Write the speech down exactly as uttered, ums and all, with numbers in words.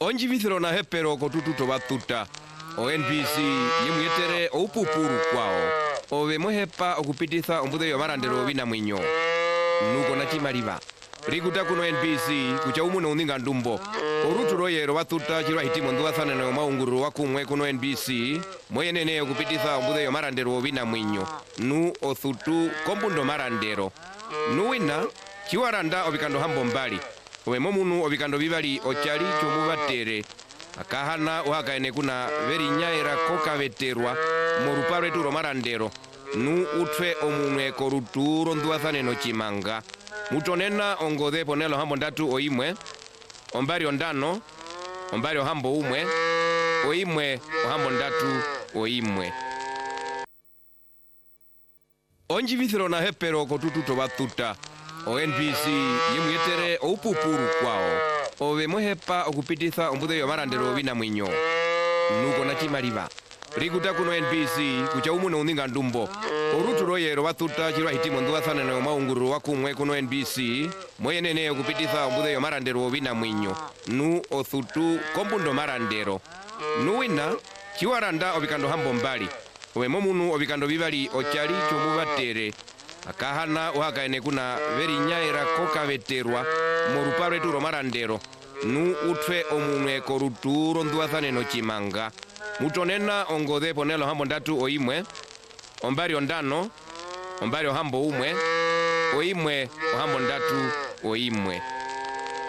Onji vithiro na hepero kotutu tobatuta. O N B C yemwetere opupuru kwao. Ove mohepa okupititha ombude yo marandero vina mwinyo. Nuko na chimaliva. Rikuta kuno N B C kucha umu na uninga ndumbo. Oruturo yero batuta chirwa hitimo nduwathana na maunguru wakumwe kuno N B C. Moye nene okupititha ombude yo marandero vina mwinyo. Nu othutu kombundo marandero. Nuwina chiwaranda obikando hambo mbali. Owe momunu obikando bibali ochali chomubatere. Akahana uhakaene kuna veri nyaira koka veterwa moruparo eturo marandero. Nu utfe omunwe koruturo nduwathane no chimanga. Mutonena ongode ponelo hambo ndatu oimwe. Ombari ondano. Ombari ohambo umwe. Oimwe ohambo ndatu oimwe. Onji vithiro na hepero kotutu tobatuta. O N B C yemwetere opupuru kwao. Ove mohepa okupititha ombude yo marandero vina mwinyo. Nuko na chimaliva. Rikuta kuno N B C kucha umu na uninga ndumbo. Oruturo yero batuta chirwa hitimo nduwathana na maunguru wakumwe kuno N B C. Moye nene okupititha ombude yo marandero vina mwinyo. Nu othutu kombundo marandero. Nuwina chiwaranda obikando hambo mbali. Owe momunu obikando bibali ochali chomubatere. Akahana uhakaene kuna veri nyaira koka veterwa moruparo eturo marandero. Nu utfe omunwe koruturo nduwathane no chimanga. Mutonena ongode ponelo hambo ndatu oimwe. Ombari ondano. Ombari ohambo umwe. Oimwe ohambo ndatu oimwe.